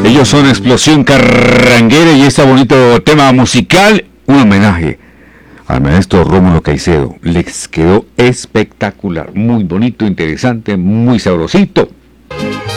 Ellos son Explosión Carranguera y este bonito tema musical, un homenaje al maestro Rómulo Caicedo. Les quedó espectacular, muy bonito, interesante, muy sabrosito.